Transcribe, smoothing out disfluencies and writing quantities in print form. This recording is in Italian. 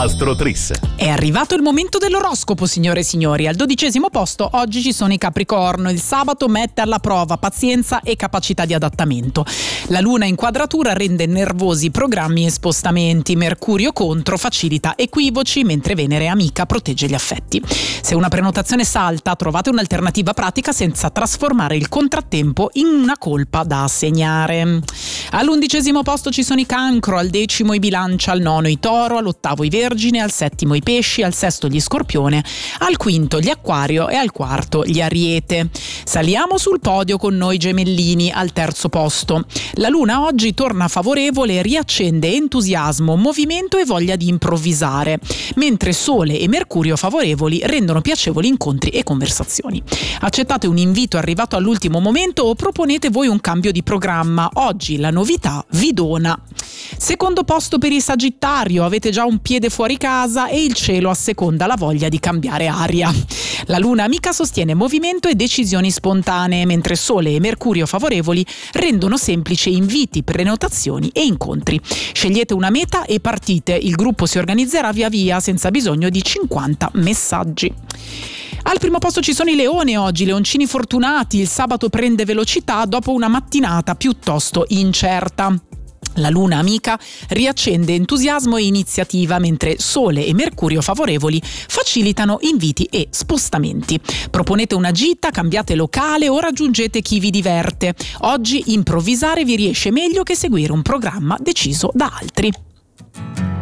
Astrotris. È arrivato il momento dell'oroscopo, signore e signori. Al 12° posto oggi ci sono i Capricorno. Il sabato mette alla prova pazienza e capacità di adattamento. La luna in quadratura rende nervosi programmi e spostamenti. Mercurio contro facilita equivoci, mentre Venere amica protegge gli affetti. Se una prenotazione salta, trovate un'alternativa pratica senza trasformare il contrattempo in una colpa da assegnare. All'11° posto ci sono i Cancro, al 10° i Bilancia, al 9° i Toro, all'8° i Vergine, al 7° i Pesci, al 6° gli Scorpione, al 5° gli Acquario e al 4° gli Ariete. Saliamo sul podio con noi Gemellini al 3° posto. La Luna oggi torna favorevole e riaccende entusiasmo, movimento e voglia di improvvisare, mentre Sole e Mercurio favorevoli rendono piacevoli incontri e conversazioni. Accettate un invito arrivato all'ultimo momento o proponete voi un cambio di programma. Oggi la novità vi dona. Secondo posto per il Sagittario, avete già un piede fuori casa e il cielo asseconda la voglia di cambiare aria. La Luna amica sostiene movimento e decisioni spontanee, mentre Sole e Mercurio favorevoli rendono semplice inviti, prenotazioni e incontri. Scegliete una meta e partite, il gruppo si organizzerà via via senza bisogno di 50 messaggi. Al primo posto ci sono i Leoni oggi, leoncini fortunati, il sabato prende velocità dopo una mattinata piuttosto incerta. La Luna amica riaccende entusiasmo e iniziativa, mentre Sole e Mercurio favorevoli facilitano inviti e spostamenti. Proponete una gita, cambiate locale o raggiungete chi vi diverte. Oggi improvvisare vi riesce meglio che seguire un programma deciso da altri.